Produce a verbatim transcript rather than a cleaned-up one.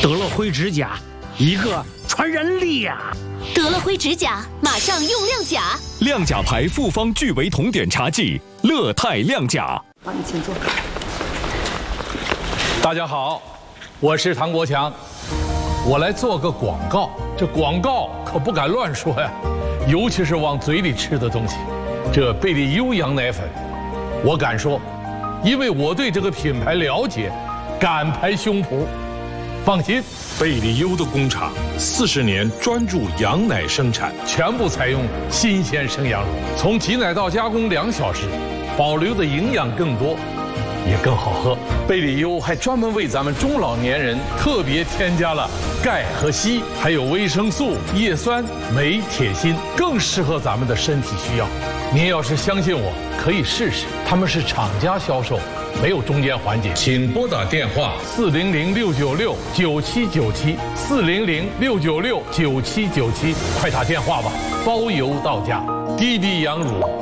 德乐辉指甲，一个传人力呀、啊！ 德乐辉指甲，马上用亮甲。 亮甲牌复方聚维酮碘茶剂，乐泰亮甲。 好，你请坐。 大家好，我是唐国强，我来做个广告。这广告可不敢乱说呀，尤其是往嘴里吃的东西。这贝利优羊奶粉，我敢说，因为我对这个品牌了解，敢拍胸脯。放心， 贝利优的工厂四十年专注羊奶生产， 全部采用新鲜生羊乳，从挤奶到加工两小时，保留的营养更多，也更好喝。贝利优还专门为咱们中老年人特别添加了钙和硒，还有维生素、叶酸、镁、铁、锌，更适合咱们的身体需要。您要是相信我，可以试试，他们是厂家销售，没有中间环节。 请拨打电话四零零六九六九七九七四零零六九六九七九七，快打电话吧，包邮到家，滴滴羊乳。